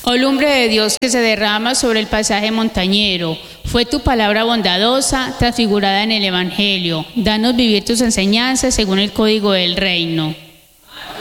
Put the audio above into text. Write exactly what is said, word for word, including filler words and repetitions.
Oh lumbre de Dios que se derrama sobre el pasaje montañero, fue tu palabra bondadosa transfigurada en el Evangelio. Danos vivir tus enseñanzas según el código del reino.